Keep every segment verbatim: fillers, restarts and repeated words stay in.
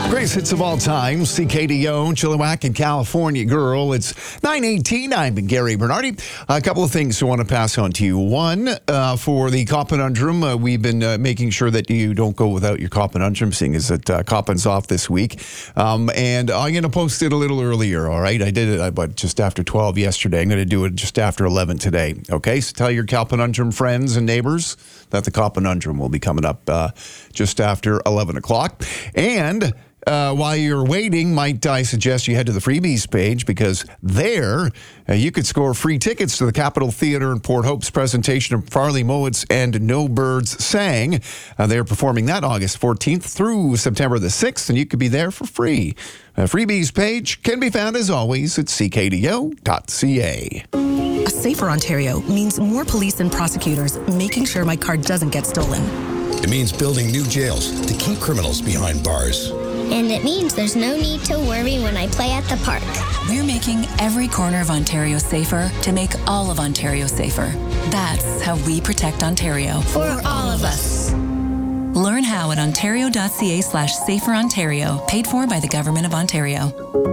Greatest hits of all time, C K D O, Chilliwack and California Girl. It's nine eighteen. I'm Gary Bernardi. A couple of things I want to pass on to you. One, uh, for the Conundrum, uh, we've been uh, making sure that you don't go without your Conundrum, seeing as that uh, Coppin's off this week. Um, and I'm going to post it a little earlier, all right? I did it about just after twelve yesterday. I'm going to do it just after eleven today, okay? So tell your Conundrum friends and neighbors that the Conundrum will be coming up uh, just after eleven o'clock. And Uh, while you're waiting, might I suggest you head to the freebies page, because there uh, you could score free tickets to the Capitol Theatre in Port Hope's presentation of Farley Mowat's And No Birds Sang. Uh, they're performing that August fourteenth through September the sixth, and you could be there for free. Uh, freebies page can be found, as always, at c k d o dot c a. A safer Ontario means more police and prosecutors making sure my car doesn't get stolen. It means building new jails to keep criminals behind bars. And it means there's no need to worry when I play at the park. We're making every corner of Ontario safer to make all of Ontario safer. That's how we protect Ontario. For all of us. Learn how at ontario.ca slash safer Ontario, paid for by the Government of Ontario.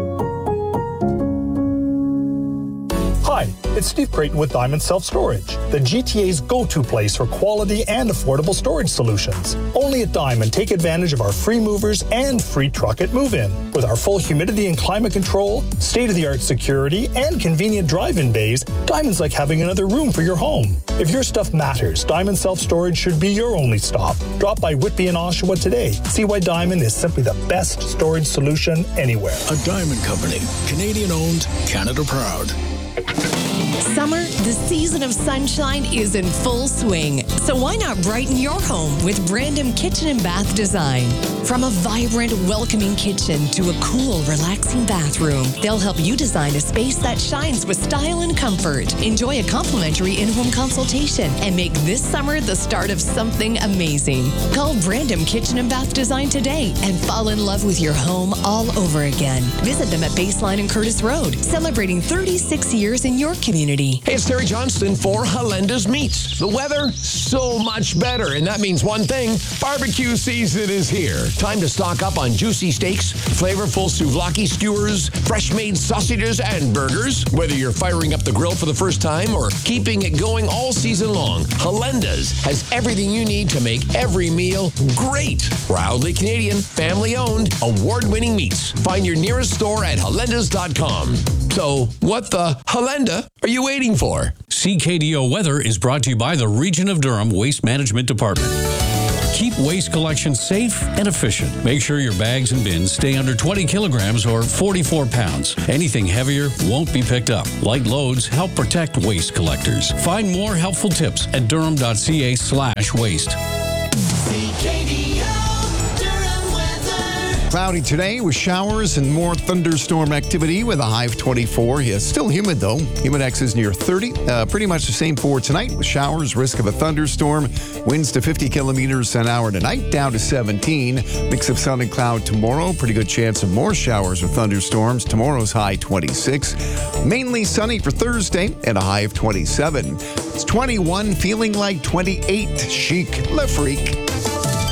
Hi, it's Steve Creighton with Diamond Self-Storage, the G T A's go-to place for quality and affordable storage solutions. Only at Diamond, take advantage of our free movers and free truck at move-in. With our full humidity and climate control, state-of-the-art security, and convenient drive-in bays, Diamond's like having another room for your home. If your stuff matters, Diamond Self-Storage should be your only stop. Drop by Whitby and Oshawa today. See why Diamond is simply the best storage solution anywhere. A Diamond Company, Canadian-owned, Canada proud. Summer, the season of sunshine is in full swing. So why not brighten your home with Brandon Kitchen and Bath Design? From a vibrant, welcoming kitchen to a cool, relaxing bathroom, they'll help you design a space that shines with style and comfort. Enjoy a complimentary in-home consultation and make this summer the start of something amazing. Call Brandon Kitchen and Bath Design today and fall in love with your home all over again. Visit them at Baseline and Curtis Road, celebrating thirty-six years in your community. Hey, it's Terry Johnston for Halenda's Meats. The weather, so much better, and that means one thing: barbecue season is here. Time to stock up on juicy steaks, flavorful souvlaki skewers, fresh-made sausages, and burgers. Whether you're firing up the grill for the first time or keeping it going all season long, Halenda's has everything you need to make every meal great. Proudly Canadian, family-owned, award-winning meats. Find your nearest store at halendas dot com. So, what the Halenda are you waiting for? C K D O Weather is brought to you by the Region of Durham Waste Management Department. Keep waste collection safe and efficient. Make sure your bags and bins stay under twenty kilograms or forty-four pounds. Anything heavier won't be picked up. Light loads help protect waste collectors. Find more helpful tips at durham.ca slash waste. C K D O Durham weather. Cloudy today with showers and more thunderstorm activity with a high of twenty-four. Yeah, still humid though. Humidex is near thirty. Uh, pretty much the same for tonight with showers, risk of a thunderstorm. Winds to fifty kilometers an hour tonight, down to seventeen. Mix of sun and cloud tomorrow. Pretty good chance of more showers or thunderstorms. Tomorrow's high twenty-six. Mainly sunny for Thursday and a high of twenty-seven. It's twenty-one, feeling like twenty-eight. Chic Le Freak.